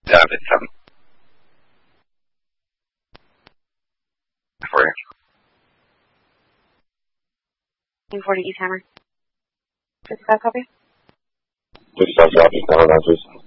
It's 40 East Hammer. 55 copy. 55 copy, 909, please.